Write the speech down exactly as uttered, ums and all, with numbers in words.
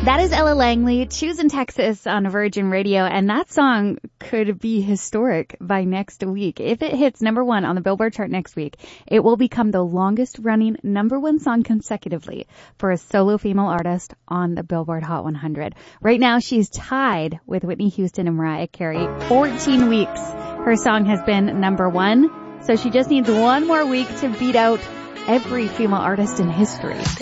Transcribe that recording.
That is Ella Langley, Choosing Texas on Virgin Radio, and that song could be historic by next week. If it hits number one on the Billboard chart next week, it will become the longest running number one song consecutively for a solo female artist on the Billboard Hot one hundred. Right now, she's tied with Whitney Houston and Mariah Carey. fourteen weeks her song has been number one, so she just needs one more week to beat out every female artist in history.